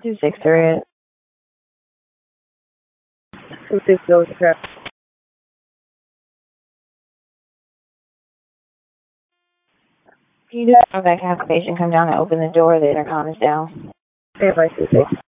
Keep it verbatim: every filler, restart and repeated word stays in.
two six three. two six goes to crap. Can you do that for that kind of patient come down and open the door? The intercom is down. Stand by two six.